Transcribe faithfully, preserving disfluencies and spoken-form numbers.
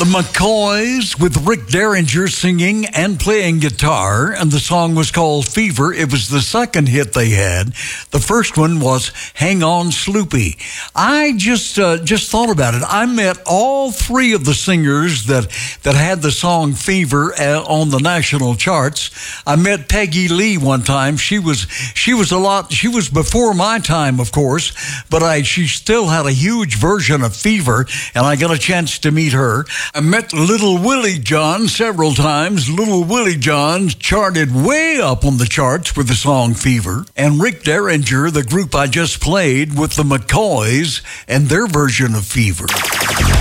The McCoys with Rick Derringer singing and playing guitar, and the song was called Fever. It was the second hit they had. The first one was Hang On Sloopy. I just uh, just thought about it. I met all three of the singers that, that had the song Fever uh, on the national charts. I met Peggy Lee one time. She was she was a lot, she was before my time, of course, but I she still had a huge version of Fever, and I got a chance to meet her. I met Little Willie John several times. Little Willie John charted way up on the charts with the song Fever. And Rick Derringer, the group I just played, with the McCoys and their version of Fever.